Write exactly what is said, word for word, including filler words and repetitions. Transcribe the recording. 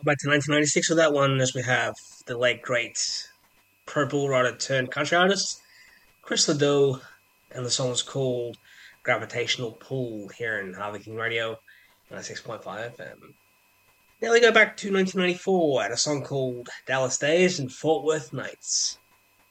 Back to nineteen ninety-six with that one, as we have the late great pro bull rider turned country artist Chris Ledoux, and the song is called "Gravitational Pull" here in Harley King Radio, ninety-six point five F M. Now we go back to nineteen ninety-four at a song called "Dallas Days" and "Fort Worth Nights."